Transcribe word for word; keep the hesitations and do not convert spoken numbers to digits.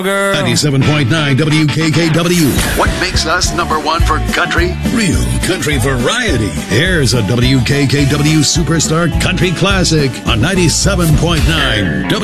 Girl. ninety-seven point nine W K K W. What makes us number one for country? Real country variety. Here's a W K K W Superstar Country Classic on ninety-seven point nine W